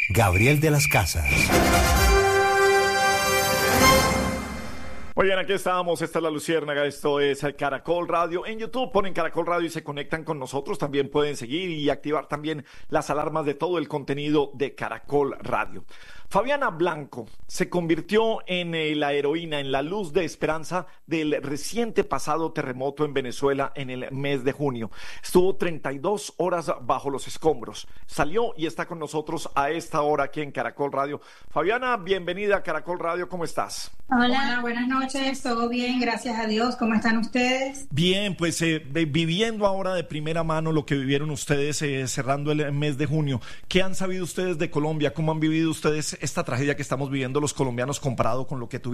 Gabriel de las Casas. Muy bien, aquí estamos, esta es La Luciérnaga, esto es Caracol Radio. En YouTube ponen Caracol Radio y se conectan con nosotros, también pueden seguir y activar también las alarmas de todo el contenido de Caracol Radio. Fabiana Blanco se convirtió en la heroína, en la luz de esperanza del reciente pasado terremoto en Venezuela en el mes de junio. Estuvo 32 horas bajo los escombros. Salió y está con nosotros a esta hora aquí en Caracol Radio. Fabiana, bienvenida a Caracol Radio, ¿cómo estás? Hola, buenas noches, todo bien, gracias a Dios. ¿Cómo están ustedes? Bien, pues viviendo ahora de primera mano lo que vivieron ustedes cerrando el mes de junio. ¿Qué han sabido ustedes de Colombia? ¿Cómo han vivido ustedes esta tragedia que estamos viviendo los colombianos comparado con lo que tuvieron